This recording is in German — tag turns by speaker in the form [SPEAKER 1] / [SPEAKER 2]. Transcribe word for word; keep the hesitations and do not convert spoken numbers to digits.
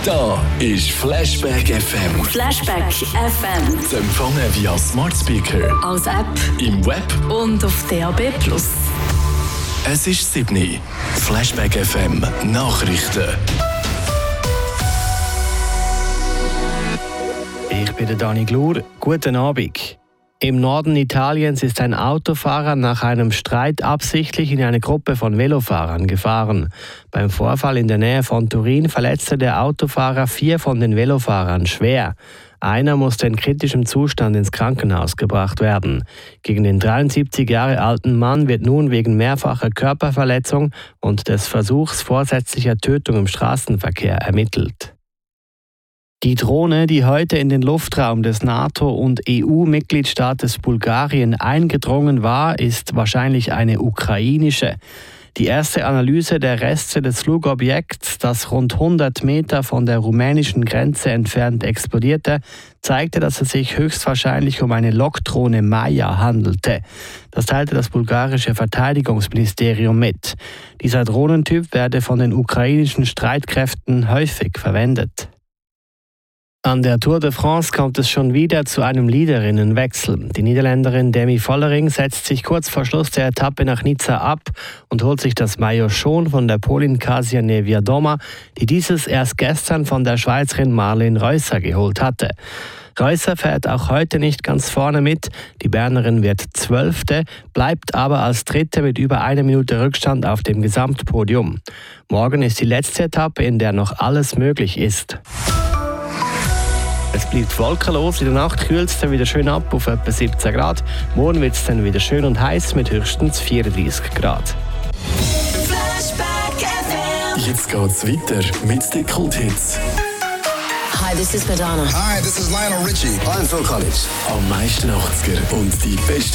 [SPEAKER 1] Da ist Flashback F M.
[SPEAKER 2] Flashback F M.
[SPEAKER 1] Zu empfangen via Smart Speaker,
[SPEAKER 2] Als App
[SPEAKER 1] im Web
[SPEAKER 2] und auf D A B plus.
[SPEAKER 1] Es ist sieben. Flashback F M Nachrichten.
[SPEAKER 3] Ich bin der Dani Glur. Guten Abend. Im Norden Italiens ist ein Autofahrer nach einem Streit absichtlich in eine Gruppe von Velofahrern gefahren. Beim Vorfall in der Nähe von Turin verletzte der Autofahrer vier von den Velofahrern schwer. Einer musste in kritischem Zustand ins Krankenhaus gebracht werden. Gegen den dreiundsiebzig Jahre alten Mann wird nun wegen mehrfacher Körperverletzung und des Versuchs vorsätzlicher Tötung im Straßenverkehr ermittelt. Die Drohne, die heute in den Luftraum des NATO- und E U-Mitgliedstaates Bulgarien eingedrungen war, ist wahrscheinlich eine ukrainische. Die erste Analyse der Reste des Flugobjekts, das rund hundert Meter von der rumänischen Grenze entfernt explodierte, zeigte, dass es sich höchstwahrscheinlich um eine Lokdrohne Maja handelte. Das teilte das bulgarische Verteidigungsministerium mit. Dieser Drohnentyp werde von den ukrainischen Streitkräften häufig verwendet. An der Tour de France kommt es schon wieder zu einem Leaderinnenwechsel. Die Niederländerin Demi Vollering setzt sich kurz vor Schluss der Etappe nach Nizza ab und holt sich das Maillot schon von der Polin Kasia Niewiadoma, die dieses erst gestern von der Schweizerin Marleen Reusser geholt hatte. Reusser fährt auch heute nicht ganz vorne mit. Die Bernerin wird Zwölfte, bleibt aber als Dritte mit über einer Minute Rückstand auf dem Gesamtpodium. Morgen ist die letzte Etappe, in der noch alles möglich ist. Es bleibt wolkenlos, in der Nacht kühlt es dann wieder schön ab auf etwa siebzehn Grad. Morgen wird es dann wieder schön und heiß mit höchstens vierunddreißig Grad.
[SPEAKER 1] Jetzt geht's weiter mit den Kulthits.
[SPEAKER 4] Hi, this is Madonna.
[SPEAKER 5] Hi, this is Lionel Richie.
[SPEAKER 6] I'm Phil Collins.
[SPEAKER 1] Am meisten achtziger und die besten